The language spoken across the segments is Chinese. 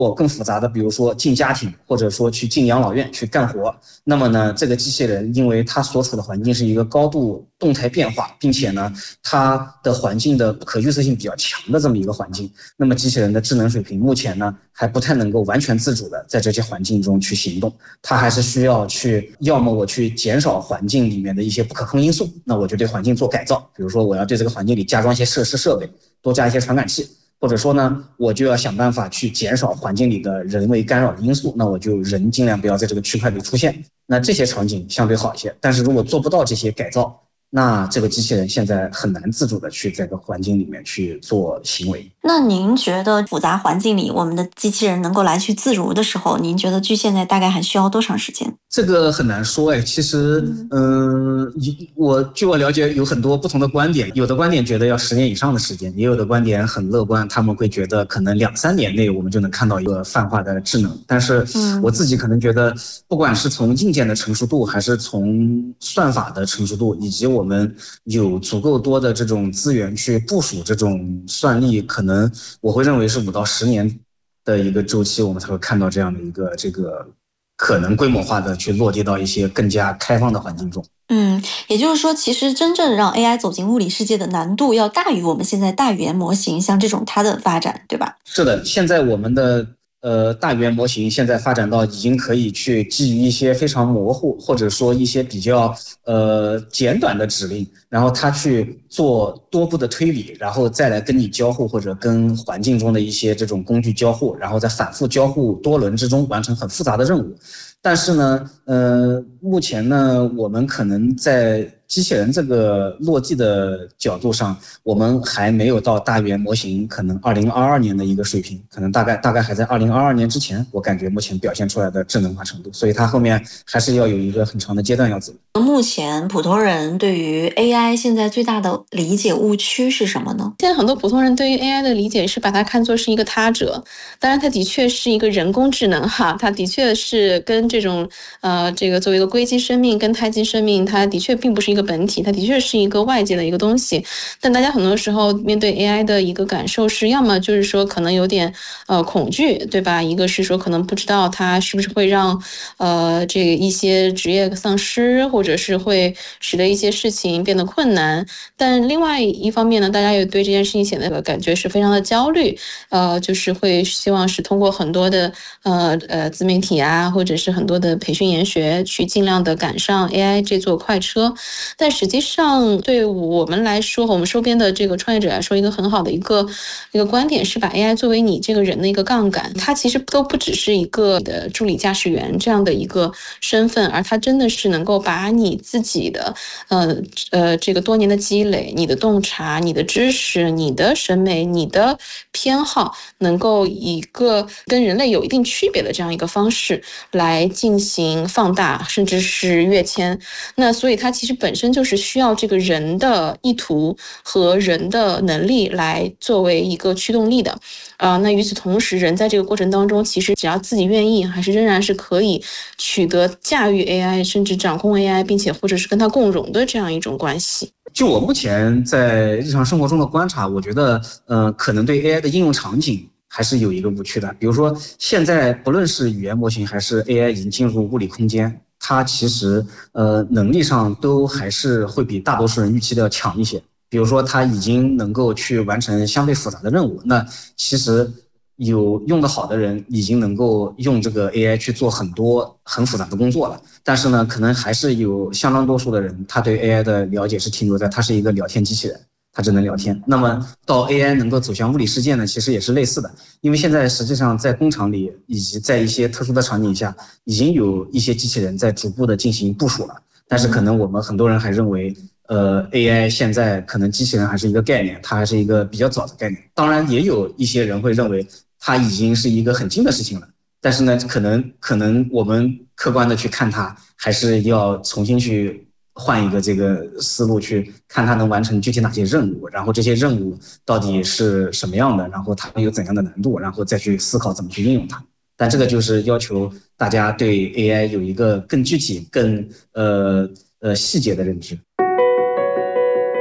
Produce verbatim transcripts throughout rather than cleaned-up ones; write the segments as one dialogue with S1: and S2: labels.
S1: 或更复杂的，比如说进家庭，或者说去进养老院去干活。那么呢，这个机器人因为它所处的环境是一个高度动态变化，并且呢，它的环境的不可预测性比较强的这么一个环境，那么机器人的智能水平目前呢还不太能够完全自主的在这些环境中去行动，它还是需要去，要么我去减少环境里面的一些不可控因素，那我就对环境做改造，比如说我要对这个环境里加装一些设施设备，多加一些传感器。或者说呢，我就要想办法去减少环境里的人为干扰的因素，那我就人尽量不要在这个区块里出现。那这些场景相对好一些，但是如果做不到这些改造，那这个机器人现在很难自主的去在这个环境里面去做行为。
S2: 那您觉得复杂环境里我们的机器人能够来去自如的时候，您觉得距现在大概还需要多长时间？
S1: 这个很难说哎，其实嗯、呃，我据我了解有很多不同的观点，有的观点觉得要十年以上的时间，也有的观点很乐观，他们会觉得可能两三年内我们就能看到一个泛化的智能。但是我自己可能觉得，不管是从硬件的成熟度，还是从算法的成熟度，以及我们有足够多的这种资源去部署这种算力，可能我会认为是五到十年的一个周期，我们才会看到这样的一个这个可能规模化的去落地到一些更加开放的环境中。
S2: 嗯，也就是说，其实真正让 A I 走进物理世界的难度要大于我们现在大语言模型像这种它的发展，对吧？
S1: 是的，现在我们的呃大语言模型现在发展到已经可以去基于一些非常模糊或者说一些比较呃简短的指令，然后它去做多步的推理，然后再来跟你交互或者跟环境中的一些这种工具交互，然后在反复交互多轮之中完成很复杂的任务。但是呢，呃，目前呢，我们可能在机器人这个落地的角度上，我们还没有到大语言模型可能二零二二年的一个水平，可能大概大概还在二零二二年之前，我感觉目前表现出来的智能化程度，所以它后面还是要有一个很长的阶段要走。
S2: 目前普通人对于 A I 现在最大的理解误区是什么呢？
S3: 现在很多普通人对于 A I 的理解是把它看作是一个他者，当然它的确是一个人工智能哈，它的确是跟这种呃这个作为一个硅基生命跟胎基生命，它的确并不是一个本体，它的确是一个外界的一个东西。但大家很多时候面对 A I 的一个感受是，要么就是说可能有点呃恐惧，对吧？一个是说可能不知道它是不是会让呃这个一些职业丧失，或者是会使得一些事情变得困难。但另外一方面呢，大家也对这件事情显得感觉是非常的焦虑，呃，就是会希望是通过很多的呃呃自媒体啊，或者是很多的培训研学，去尽量的赶上 A I 这座快车。但实际上，对我们来说，我们周边的这个创业者来说，一个很好的一个一个观点是把 A I 作为你这个人的一个杠杆，它其实都不只是一个的助理驾驶员这样的一个身份，而它真的是能够把你自己的呃呃这个多年的积累、你的洞察、你的知识、你的审美、你的偏好，能够以一个跟人类有一定区别的这样一个方式来进行放大，甚至是跃迁。那所以它其实本身就是需要这个人的意图和人的能力来作为一个驱动力的。啊、呃，那与此同时，人在这个过程当中，其实只要自己愿意，还是仍然是可以取得驾驭 A I， 甚至掌控 A I， 并且或者是跟它共融的这样一种关系。
S1: 就我目前在日常生活中的观察，我觉得呃，可能对 A I 的应用场景还是有一个误区的。比如说，现在不论是语言模型还是 A I 已经进入物理空间，它其实呃能力上都还是会比大多数人预期的要强一些。比如说，它已经能够去完成相对复杂的任务，那其实有用得好的人已经能够用这个 A I 去做很多很复杂的工作了。但是呢，可能还是有相当多数的人，他对 A I 的了解是停留在它是一个聊天机器人，它只能聊天。那么到 A I 能够走向物理世界呢，其实也是类似的。因为现在实际上在工厂里以及在一些特殊的场景下，已经有一些机器人在逐步的进行部署了。但是可能我们很多人还认为呃 A I 现在可能机器人还是一个概念，它还是一个比较早的概念。当然也有一些人会认为它已经是一个很近的事情了。但是呢，可能可能我们客观的去看它，还是要重新去换一个这个思路去看它能完成具体哪些任务，然后这些任务到底是什么样的，然后它们有怎样的难度，然后再去思考怎么去应用它。但这个就是要求大家对 A I 有一个更具体、更呃呃细节的认知。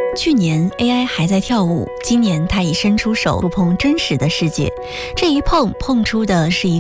S4: 去年 A I 还在跳舞，今年它已伸出手触碰真实的世界。这一碰碰出的是一